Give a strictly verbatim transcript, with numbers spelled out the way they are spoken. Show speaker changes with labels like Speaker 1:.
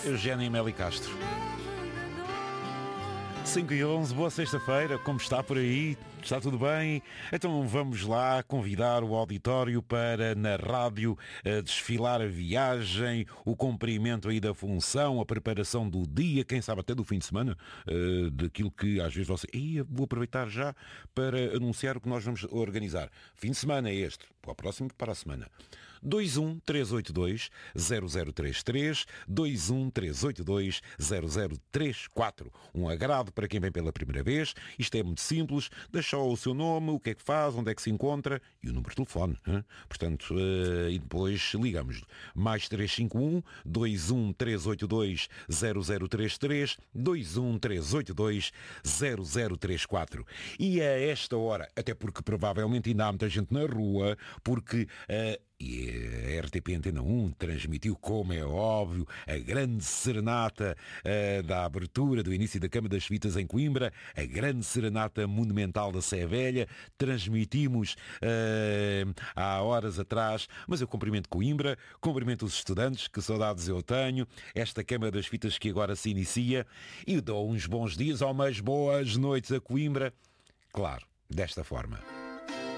Speaker 1: Eugénia e Meli Castro. cinco e onze, boa sexta-feira, como está por aí? Está tudo bem? Então vamos lá convidar o auditório para na rádio a desfilar a viagem, o cumprimento aí da função, a preparação do dia, quem sabe até do fim de semana, uh, daquilo que às vezes você... Ia, vou aproveitar já para anunciar o que nós vamos organizar. Fim de semana é este, para o próximo para a semana. dois um três oito dois zero zero três três, dois um três oito dois zero zero três quatro. Um agrado para quem vem pela primeira vez. Isto é muito simples. Deixa o seu nome, o que é que faz, onde é que se encontra e o número de telefone. Hein? Portanto, uh, e depois ligamos. Mais três cinco um, dois um três oito dois zero zero três três, dois um três oito dois zero zero três quatro. E a esta hora, até porque provavelmente ainda há muita gente na rua, porque... Uh, E a R T P Antena um transmitiu, como é óbvio, a grande serenata uh, da abertura do início da Câmara das Fitas em Coimbra, a grande serenata monumental da Sé Velha. Transmitimos uh, há horas atrás, mas eu cumprimento Coimbra, cumprimento os estudantes, que saudades eu tenho, esta Câmara das Fitas que agora se inicia, e dou uns bons dias ou umas boas noites a Coimbra, claro, desta forma.